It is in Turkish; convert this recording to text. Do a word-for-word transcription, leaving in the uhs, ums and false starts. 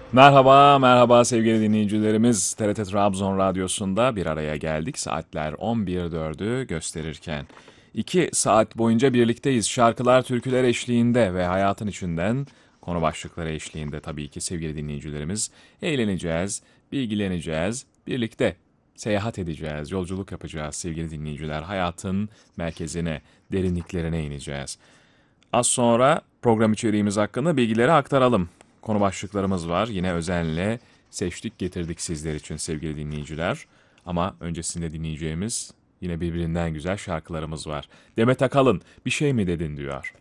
Merhaba, merhaba sevgili dinleyicilerimiz. T R T Trabzon Radyosu'nda bir araya geldik. Saatler on bir dördü gösterirken. İki saat boyunca birlikteyiz. Şarkılar, türküler eşliğinde ve hayatın içinden konu başlıkları eşliğinde tabii ki sevgili dinleyicilerimiz. Eğleneceğiz, bilgileneceğiz, birlikte seyahat edeceğiz, yolculuk yapacağız sevgili dinleyiciler. Hayatın merkezine, derinliklerine ineceğiz. Az sonra program içeriğimiz hakkında bilgileri aktaralım. Konu başlıklarımız var. Yine özenle seçtik getirdik sizler için sevgili dinleyiciler. Ama öncesinde dinleyeceğimiz yine birbirinden güzel şarkılarımız var. Demet Akalın bir şey mi dedin diyor.